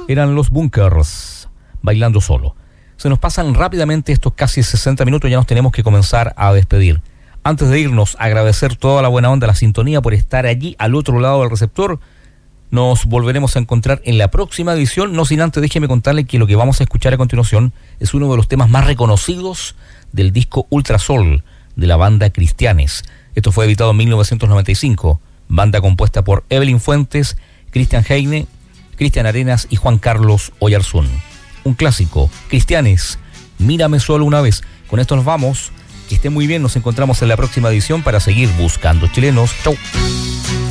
Eran los Bunkers, Bailando Solo. Se nos pasan rápidamente estos casi 60 minutos, ya nos tenemos que comenzar a despedir. Antes de irnos, agradecer toda la buena onda, la sintonía por estar allí al otro lado del receptor. Nos volveremos a encontrar en la próxima edición, no sin antes déjeme contarle que lo que vamos a escuchar a continuación es uno de los temas más reconocidos del disco Ultrasol de la banda Cristianes. Esto fue editado en 1995, banda compuesta por Evelyn Fuentes, Cristian Heine, Cristian Arenas y Juan Carlos Oyarzún. Un clásico, Cristianes, Mírame solo una vez. Con esto nos vamos, que esté muy bien, nos encontramos en la próxima edición para seguir buscando chilenos. Chau.